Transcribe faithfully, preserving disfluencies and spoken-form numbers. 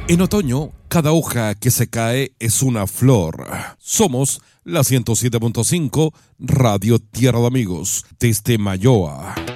En otoño, cada hoja que se cae es una flor. Somos la ciento siete punto cinco Radio Tierra de Amigos, desde Mayoa.